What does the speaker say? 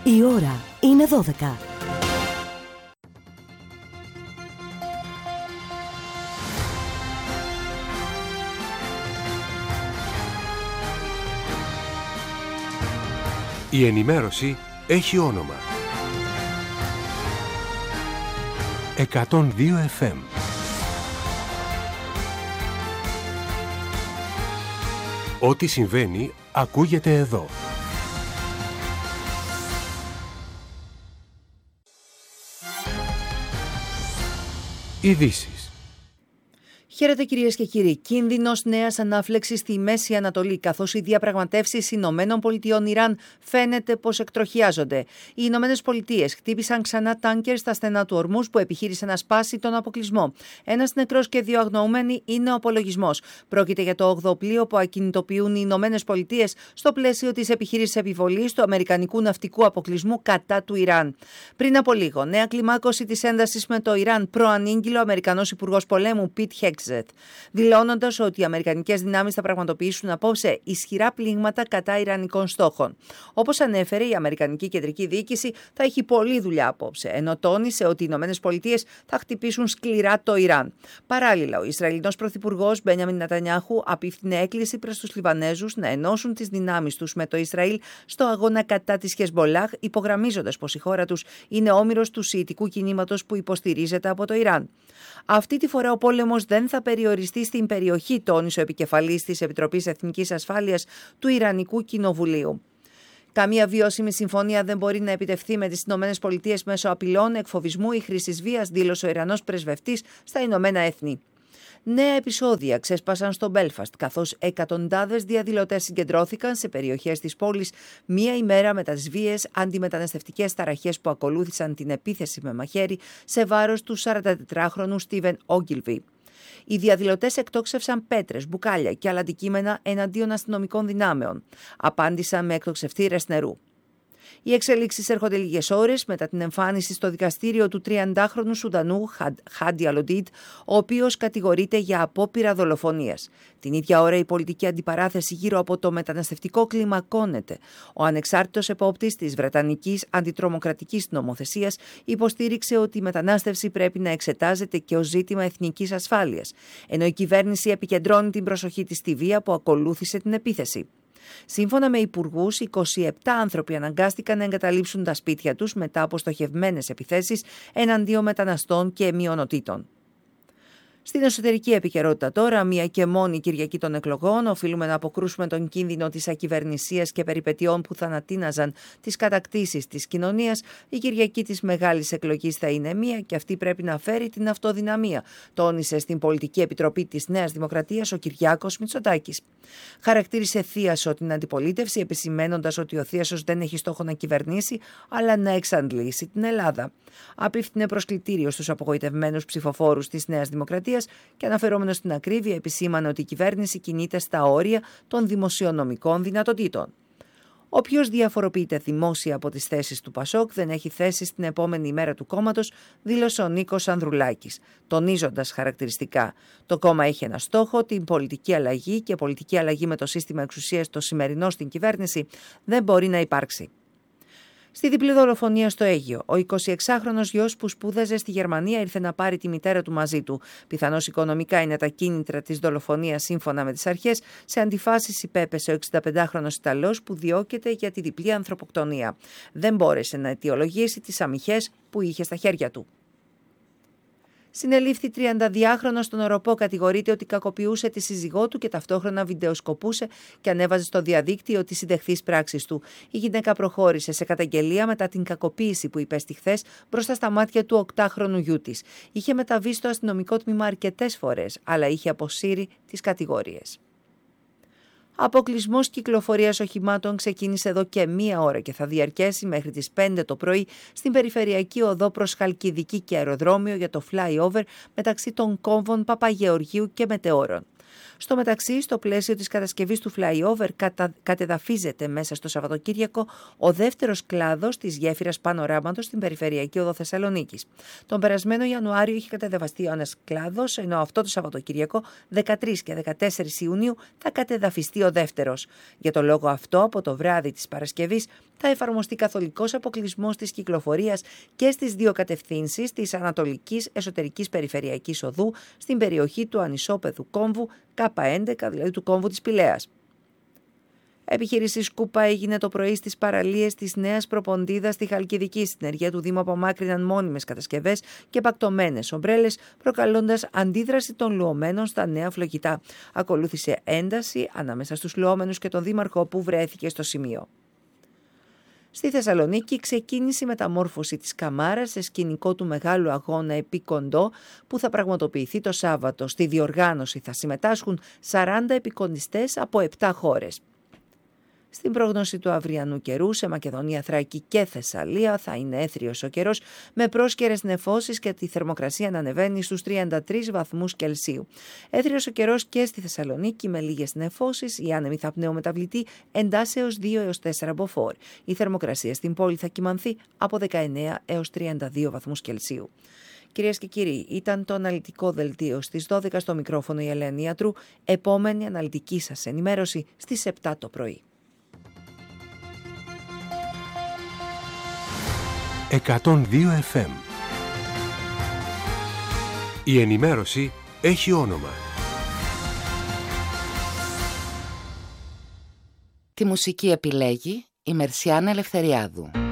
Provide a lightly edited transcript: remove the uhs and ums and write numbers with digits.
Η ώρα είναι 12. Η ενημέρωση έχει όνομα. 102 FM. Ό,τι συμβαίνει ακούγεται εδώ. Ειδήσεις. Χαίρετε κυρίες και κύριοι. Κίνδυνος νέας ανάφλεξης στη Μέση Ανατολή, καθώς οι διαπραγματεύσεις ΗΠΑ-Ιράν φαίνεται πως εκτροχιάζονται. Οι Ηνωμένες Πολιτείες χτύπησαν ξανά τάνκερ στα στενά του Ορμούς που επιχείρησε να σπάσει τον αποκλεισμό. Ένας νεκρός και 2 αγνοούμενοι είναι ο απολογισμός. Πρόκειται για το 8ο πλοίο που ακινητοποιούν οι Ηνωμένες Πολιτείες στο πλαίσιο της επιχείρησης επιβολής του αμερικανικού ναυτικού αποκλεισμού κατά του Ιράν. Πριν από λίγο, νέα κλιμάκωση της έντασης με το Ιράν προανήγγειλε ο Αμερικανός Υπουργός Πολέμου Πιτ Χέγκσετ, δηλώνοντας ότι οι αμερικανικές δυνάμεις θα πραγματοποιήσουν απόψε ισχυρά πλήγματα κατά ιρανικών στόχων. Όπως ανέφερε, η Αμερικανική Κεντρική Διοίκηση θα έχει πολλή δουλειά απόψε, ενώ τόνισε ότι οι Ηνωμένες Πολιτείες θα χτυπήσουν σκληρά το Ιράν. Παράλληλα, ο Ισραηλινός Πρωθυπουργός Μπένιαμιν Νετανιάχου απίφθινε έκκληση προς τους Λιβανέζους να ενώσουν τις δυνάμεις τους με το Ισραήλ στο αγώνα κατά της Χεσμολάχ, υπογραμμίζοντας πως η χώρα τους είναι όμηρος του σιητικού κινήματος που υποστηρίζεται από το Ιράν. Αυτή τη φορά ο πόλεμος δεν θα περιοριστεί στην περιοχή, τόνισε ο επικεφαλής της Επιτροπής Εθνικής Ασφάλειας του Ιρανικού Κοινοβουλίου. Καμία βιώσιμη συμφωνία δεν μπορεί να επιτευχθεί με τις ΗΠΑ μέσω απειλών, εκφοβισμού ή χρήσης βίας, δήλωσε ο Ιρανός πρεσβευτής στα Ηνωμένα Έθνη. Νέα επεισόδια ξέσπασαν στο Μπέλφαστ, καθώς εκατοντάδες διαδηλωτές συγκεντρώθηκαν σε περιοχές της πόλης μία ημέρα μετά τις βίαιες αντιμεταναστευτικές ταραχές που ακολούθησαν την επίθεση με μαχαίρι σε βάρος του 44χρονου Στίβεν Όγκιλβι. Οι διαδηλωτές εκτόξευσαν πέτρες, μπουκάλια και άλλα αντικείμενα εναντίον αστυνομικών δυνάμεων. Απάντησαν με εκτοξευτήρες νερού. Οι εξελίξεις έρχονται λίγες ώρες μετά την εμφάνιση στο δικαστήριο του 30χρονου Σουδανού Χάντι Αλοντίτ, ο οποίος κατηγορείται για απόπειρα δολοφονίας. Την ίδια ώρα η πολιτική αντιπαράθεση γύρω από το μεταναστευτικό κλιμακώνεται. Ο ανεξάρτητος επόπτης της Βρετανικής Αντιτρομοκρατικής Νομοθεσίας υποστήριξε ότι η μετανάστευση πρέπει να εξετάζεται και ως ζήτημα εθνικής ασφάλειας, ενώ η κυβέρνηση επικεντρώνει την προσοχή της στη βία που ακολούθησε την επίθεση. Σύμφωνα με υπουργούς, 27 άνθρωποι αναγκάστηκαν να εγκαταλείψουν τα σπίτια τους μετά από στοχευμένες επιθέσεις εναντίον μεταναστών και μειονοτήτων. Στην εσωτερική επικαιρότητα τώρα, μία και μόνη Κυριακή των εκλογών, οφείλουμε να αποκρούσουμε τον κίνδυνο της ακυβερνησίας και περιπετειών που θανατίναζαν τις κατακτήσεις της κοινωνίας. Η Κυριακή της Μεγάλης Εκλογής θα είναι μία και αυτή πρέπει να φέρει την αυτοδυναμία, τόνισε στην Πολιτική Επιτροπή της Νέας Δημοκρατίας ο Κυριάκος Μητσοτάκης. Χαρακτήρισε θίασο την αντιπολίτευση, επισημαίνοντας ότι ο θίασος δεν έχει στόχο να κυβερνήσει, αλλά να εξαντλήσει την Ελλάδα. Απίφθινε προσκλητήριο στους απογοητευμένους ψηφοφόρους της Νέας Δημοκρατίας και αναφερόμενος στην ακρίβεια επισήμανε ότι η κυβέρνηση κινείται στα όρια των δημοσιονομικών δυνατοτήτων. Όποιος διαφοροποιείται δημόσια από τις θέσεις του Πασόκ δεν έχει θέση στην επόμενη ημέρα του κόμματος, δήλωσε ο Νίκος Ανδρουλάκης, τονίζοντας χαρακτηριστικά: το κόμμα έχει ένα στόχο, την πολιτική αλλαγή, και πολιτική αλλαγή με το σύστημα εξουσίας το σημερινό στην κυβέρνηση δεν μπορεί να υπάρξει. Στη διπλή δολοφονία στο Αίγυο, ο 26χρονος γιος που σπούδαζε στη Γερμανία ήρθε να πάρει τη μητέρα του μαζί του. Πιθανώς οικονομικά είναι τα κίνητρα της δολοφονίας, σύμφωνα με τις αρχές. Σε αντιφάσεις υπέπεσε ο 65χρονος Ιταλός που διώκεται για τη διπλή ανθρωποκτονία. Δεν μπόρεσε να αιτιολογήσει τις αμυχές που είχε στα χέρια του. Συνελήφθη 32χρονος στον Οροπό, κατηγορείται ότι κακοποιούσε τη σύζυγό του και ταυτόχρονα βιντεοσκοπούσε και ανέβαζε στο διαδίκτυο τις συντεχθείς πράξεις του. Η γυναίκα προχώρησε σε καταγγελία μετά την κακοποίηση που υπέστη χθες μπροστά στα μάτια του 8χρονου γιού της. Είχε μεταβεί στο αστυνομικό τμήμα αρκετές φορές, αλλά είχε αποσύρει τις κατηγορίες. Αποκλεισμός κυκλοφορίας οχημάτων ξεκίνησε εδώ και 1 ώρα και θα διαρκέσει μέχρι τις 5 το πρωί στην περιφερειακή οδό προς Χαλκιδική και αεροδρόμιο για το flyover μεταξύ των κόμβων Παπαγεωργίου και Μετεώρων. Στο μεταξύ, στο πλαίσιο της κατασκευής του flyover, κατεδαφίζεται μέσα στο Σαββατοκύριακο ο δεύτερος κλάδος της γέφυρας Πανοράματος στην περιφερειακή οδό Θεσσαλονίκης. Τον περασμένο Ιανουάριο είχε κατεδαφαστεί ο ένας κλάδος, ενώ αυτό το Σαββατοκύριακο, 13 και 14 Ιουνίου, θα κατεδαφιστεί ο δεύτερος. Για το λόγο αυτό, από το βράδυ της Παρασκευής, θα εφαρμοστεί καθολικός αποκλεισμός της κυκλοφορίας και στις δύο κατευθύνσεις της Ανατολικής Εσωτερικής Περιφερειακής Οδού στην περιοχή του ανισόπεδου κόμβου K11, δηλαδή του κόμβου της Πηλαίας. Επιχείρηση Σκούπα έγινε το πρωί στις παραλίες της Νέας Προποντίδας στη Χαλκιδική. Στην ενεργεία του Δήμου απομάκρυναν μόνιμες κατασκευές και πακτωμένες ομπρέλες, προκαλώντας αντίδραση των λουωμένων στα νέα φλογητά. Ακολούθησε ένταση ανάμεσα στους λουόμενους και τον Δήμαρχο που βρέθηκε στο σημείο. Στη Θεσσαλονίκη ξεκίνησε η μεταμόρφωση της Καμάρας σε σκηνικό του μεγάλου αγώνα επί κοντό που θα πραγματοποιηθεί το Σάββατο. Στη διοργάνωση θα συμμετάσχουν 40 επικοντιστές από 7 χώρες. Στην πρόγνωση του αυριανού καιρού σε Μακεδονία, Θράκη και Θεσσαλία θα είναι έθριος ο καιρός με πρόσκαιρες νεφώσεις και τη θερμοκρασία να ανεβαίνει στους 33 βαθμούς Κελσίου. Έθριος ο καιρός και στη Θεσσαλονίκη με λίγες νεφώσεις, η άνεμη θα πνεομεταβλητή εντάσσεως 2 έως 4 μποφόρ. Η θερμοκρασία στην πόλη θα κυμανθεί από 19 έως 32 βαθμούς Κελσίου. Κυρίες και κύριοι, ήταν το αναλυτικό δελτίο στις 12 στο μικρόφωνο η Ελένη Ιατρού. Επόμενη αναλυτική σας ενημέρωση στις 7 το πρωί. 102 FM. Η ενημέρωση έχει όνομα. Τη μουσική επιλέγει η Μερσιάνα Ελευθεριάδου.